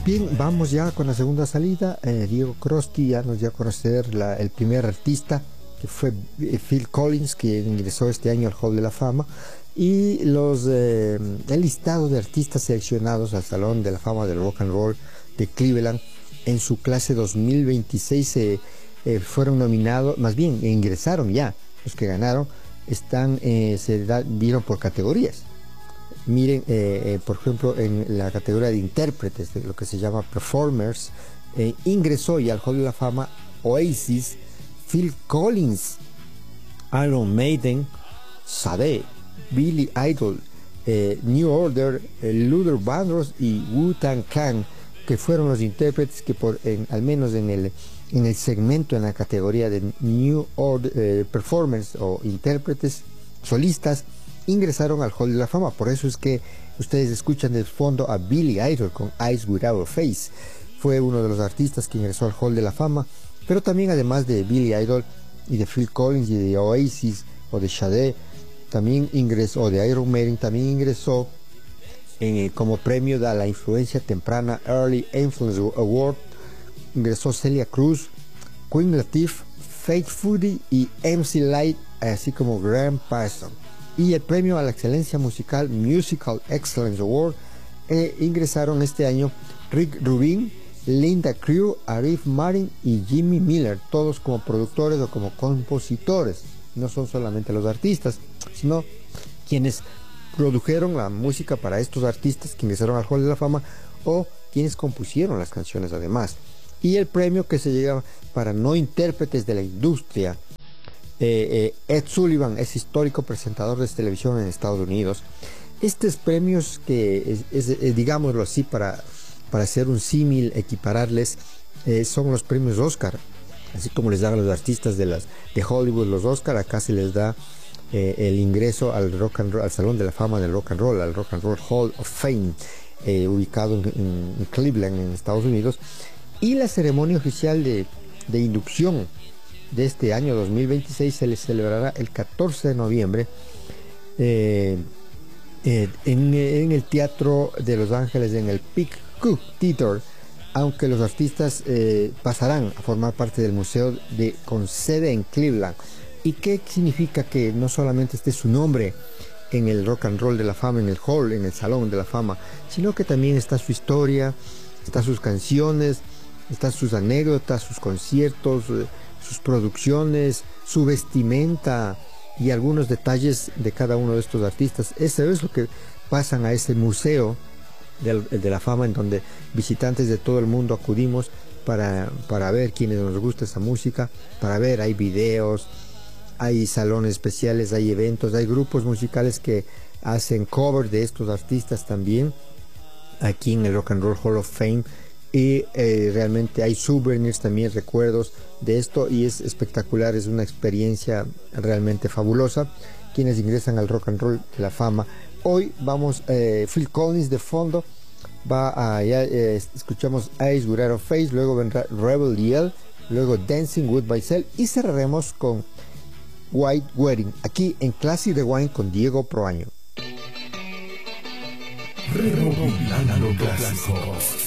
Bien, vamos ya con la segunda salida. Diego Krosky ya nos dio a conocer el primer artista, que fue Phil Collins, que ingresó este año al Hall de la Fama. Y el listado de artistas seleccionados al Salón de la Fama del Rock and Roll de Cleveland en su clase 2026 fueron nominados, más bien ingresaron ya. Los que ganaron dieron por categorías. Miren, por ejemplo, en la categoría de intérpretes, de lo que se llama performers, ingresó ya al Hall de la Fama Oasis, Phil Collins, Iron Maiden, Sade, Billy Idol, New Order, Luther Vandross y Wu-Tang Clan, que fueron los intérpretes que al menos en el segmento, en la categoría de New Order Performers o intérpretes solistas, ingresaron al Hall de la Fama. Por eso es que ustedes escuchan de fondo a Billy Idol con Eyes Without a Face. Fue uno de los artistas que ingresó al Hall de la Fama, pero también, además de Billy Idol y de Phil Collins y de Oasis o de Sade, también ingresó, de Iron Maiden, también ingresó como premio de la influencia temprana Early Influence Award, ingresó Celia Cruz, Queen Latifah, Faith Foodie y MC Lyte, así como Graham Parsons. Y el premio a la excelencia musical Musical Excellence Award ingresaron este año Rick Rubin, Linda Crew, Arif Marin y Jimmy Miller, todos como productores o como compositores. No son solamente los artistas, sino quienes produjeron la música para estos artistas que ingresaron al Hall de la Fama o quienes compusieron las canciones además. Y el premio que se llega para no intérpretes de la industria, Ed Sullivan es histórico presentador de televisión en Estados Unidos. Estos premios que digámoslo así, para hacer un símil, equipararles, son los premios Oscar. Así como les dan a los artistas de Hollywood los Oscar, acá se les da el ingreso al rock and roll, al Salón de la Fama del Rock and Roll, al Rock and Roll Hall of Fame, ubicado en Cleveland, en Estados Unidos. Y la ceremonia oficial de inducción de este año 2026 se les celebrará el 14 de noviembre en el Teatro de Los Ángeles, en el Peacock Theater, aunque los artistas pasarán a formar parte del museo con sede en Cleveland. ¿Y qué significa que no solamente esté su nombre en el Rock and Roll de la Fama, en el hall, en el Salón de la Fama, sino que también está su historia, están sus canciones, están sus anécdotas, sus conciertos, sus producciones, su vestimenta y algunos detalles de cada uno de estos artistas? Eso es lo que pasan a ese museo de la Fama, en donde visitantes de todo el mundo acudimos para ver quienes nos gusta esa música, hay videos, hay salones especiales, hay eventos, hay grupos musicales que hacen cover de estos artistas también aquí en el Rock and Roll Hall of Fame. Y realmente hay souvenirs también, recuerdos de esto, y es espectacular, es una experiencia realmente fabulosa. Quienes ingresan al Rock and Roll de la Fama. Hoy vamos, Phil Collins de fondo, escuchamos Eyes Without a Face, luego vendrá Rebel Yell, luego Dancing with Myself y cerraremos con White Wedding, aquí en Classic Rewind con Diego Proaño. Rebobinando clásicos.